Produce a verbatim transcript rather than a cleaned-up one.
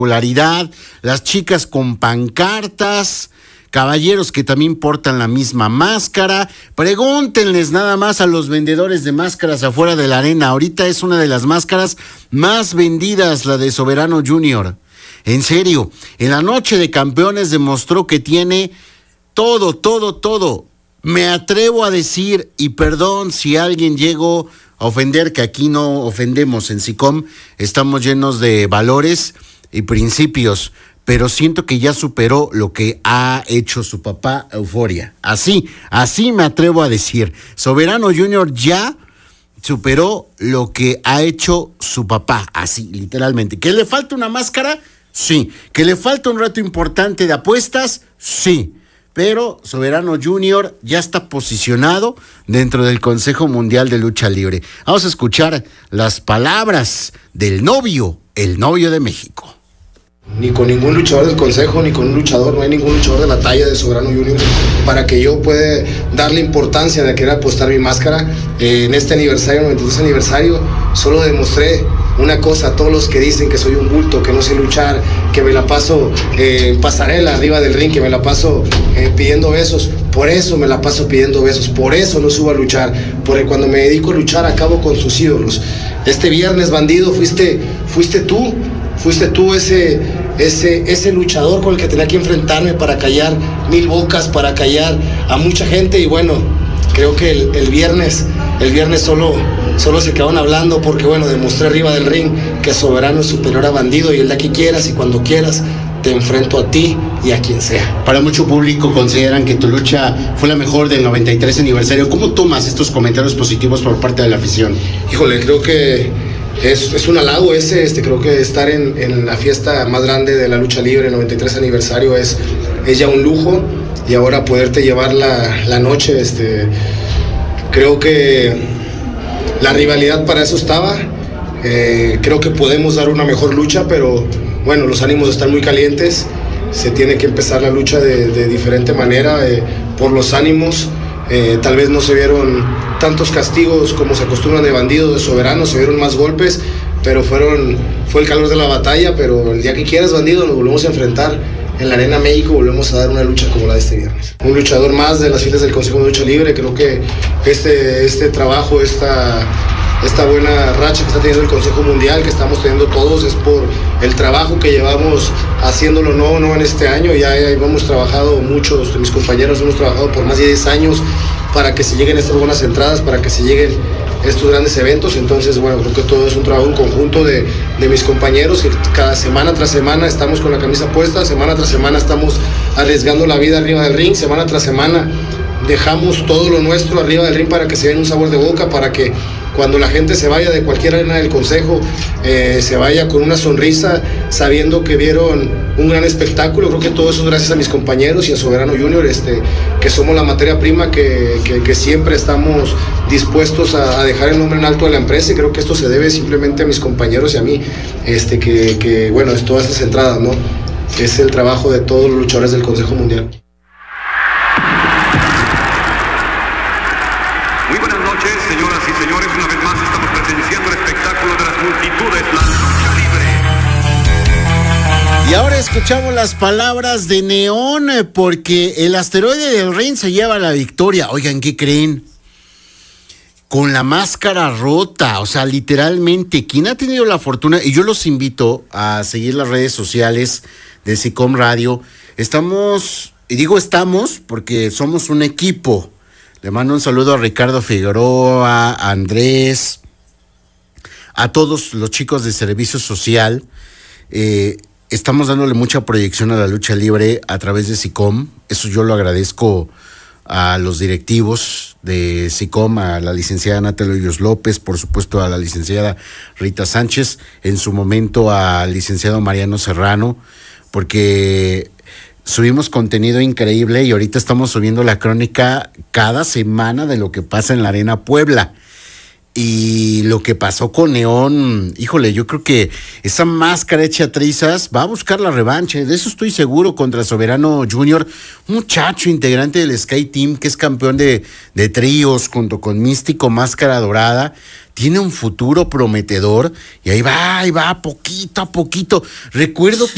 popularidad, las chicas con pancartas, caballeros que también portan la misma máscara. Pregúntenles nada más a los vendedores de máscaras afuera de la arena. Ahorita es una de las máscaras más vendidas, la de Soberano Junior. En serio, en la noche de campeones demostró que tiene todo, todo, todo. Me atrevo a decir, y perdón si alguien llegó a ofender, que aquí no ofendemos en SICOM, estamos llenos de valores y principios, pero siento que ya superó lo que ha hecho su papá Euforia. Así, así me atrevo a decir. Soberano Junior ya superó lo que ha hecho su papá, así, literalmente. ¿Que le falta una máscara? Sí. ¿Que le falta un reto importante de apuestas? Sí. Pero Soberano Junior ya está posicionado dentro del Consejo Mundial de Lucha Libre. Vamos a escuchar las palabras del novio, el novio de México. Ni con ningún luchador del consejo, ni con un luchador, no hay ningún luchador de la talla de Soberano Junior para que yo pueda darle importancia de querer apostar mi máscara. Eh, en este aniversario, noventa y tres aniversario, solo demostré una cosa a todos los que dicen que soy un bulto, que no sé luchar, que me la paso eh, en pasarela arriba del ring, que me la paso eh, pidiendo besos. Por eso me la paso pidiendo besos, por eso no subo a luchar, porque cuando me dedico a luchar acabo con sus ídolos. Este viernes, bandido, fuiste, fuiste tú, fuiste tú ese, ese, ese luchador con el que tenía que enfrentarme para callar mil bocas, para callar a mucha gente. Y bueno, creo que el, el viernes, el viernes solo, solo se quedaron hablando porque bueno, demostré arriba del ring que Soberano es superior a Bandido, y el día que quieras y cuando quieras te enfrento a ti y a quien sea. Para mucho público consideran que tu lucha fue la mejor del noventa y tres aniversario. ¿Cómo tomas estos comentarios positivos por parte de la afición? Híjole, creo que Es, es un halago ese, este, creo que estar en, en la fiesta más grande de la lucha libre, el noventa y tres aniversario, es, es ya un lujo, y ahora poderte llevar la, la noche, este, creo que la rivalidad para eso estaba, eh, creo que podemos dar una mejor lucha, pero bueno, los ánimos están muy calientes, se tiene que empezar la lucha de, de diferente manera, eh, por los ánimos. Eh, tal vez no se vieron tantos castigos como se acostumbran de Bandido, de Soberano, se vieron más golpes, pero fueron, fue el calor de la batalla. Pero el día que quieras, Bandido, nos volvemos a enfrentar en la Arena México, volvemos a dar una lucha como la de este viernes. Un luchador más de las filas del Consejo de Lucha Libre. Creo que este, este trabajo, esta, esta buena racha que está teniendo el Consejo Mundial, que estamos teniendo todos, es por el trabajo que llevamos haciéndolo no, no en este año. Ya, ya hemos trabajado, muchos de mis compañeros hemos trabajado por más de diez años para que se lleguen estas buenas entradas, para que se lleguen estos grandes eventos. Entonces, bueno, creo que todo es un trabajo en conjunto de, de mis compañeros, que cada semana tras semana estamos con la camisa puesta, semana tras semana estamos arriesgando la vida arriba del ring, semana tras semana dejamos todo lo nuestro arriba del ring para que se den un sabor de boca, para que cuando la gente se vaya de cualquier arena del consejo, eh, se vaya con una sonrisa, sabiendo que vieron un gran espectáculo. Creo que todo eso es gracias a mis compañeros y a Soberano Junior, este, que somos la materia prima, que, que, que siempre estamos dispuestos a, a dejar el nombre en alto de la empresa, y creo que esto se debe simplemente a mis compañeros y a mí, este, que, que bueno, es todas estas entradas, ¿no? Es el trabajo de todos los luchadores del Consejo Mundial. Muy buenas noches, señoras y señores. Una vez más estamos presenciando el espectáculo de las multitudes, la lucha libre. Y ahora escuchamos las palabras de Neón, porque el asteroide del ring se lleva la victoria. Oigan, ¿qué creen? Con la máscara rota, o sea, literalmente, quien ha tenido la fortuna, y yo los invito a seguir las redes sociales de SICOM Radio. Estamos, y digo estamos porque somos un equipo. Le mando un saludo a Ricardo Figueroa, a Andrés, a todos los chicos de servicio social. Eh, estamos dándole mucha proyección a la lucha libre a través de SICOM. Eso yo lo agradezco a los directivos de SICOM, a la licenciada Natalia Hoyos López, por supuesto a la licenciada Rita Sánchez, en su momento al licenciado Mariano Serrano, porque subimos contenido increíble y ahorita estamos subiendo la crónica cada semana de lo que pasa en la Arena Puebla. Y lo que pasó con Neón, híjole, yo creo que esa máscara hecha trizas va a buscar la revancha, de eso estoy seguro, contra Soberano Junior, un muchacho integrante del Sky Team que es campeón de, de tríos junto con Místico Máscara Dorada. Tiene un futuro prometedor y ahí va, ahí va, poquito a poquito. Recuerdo